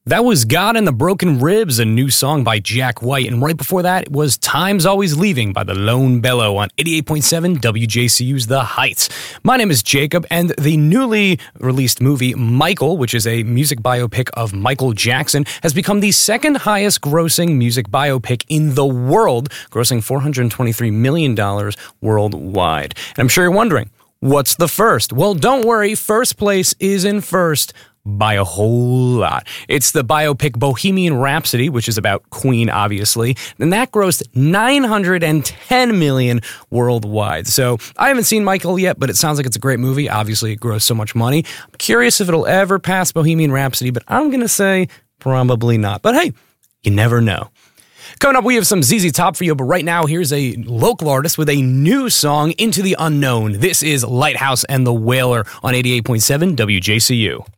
That was God and the Broken Ribs, a new song by Jack White. And right before that, it was Time's Always Leaving by the Lone Bellow on 88.7 WJCU's The Heights. My name is Jacob, and the newly released movie Michael, which is a music biopic of Michael Jackson, has become the second highest grossing music biopic in the world, grossing $423 million worldwide. And I'm sure you're wondering, what's the first? Well, don't worry, first place is in first by a whole lot. It's the biopic Bohemian Rhapsody, which is about Queen, obviously, and that grossed $910 million worldwide. So I haven't seen Michael yet, but it sounds like it's a great movie. Obviously, it grossed so much money. I'm curious if it'll ever pass Bohemian Rhapsody, but I'm going to say probably not. But hey, you never know. Coming up, we have some ZZ Top for you, but right now, here's a local artist with a new song, Into the Unknown. This is Lighthouse and the Wailer on 88.7 WJCU.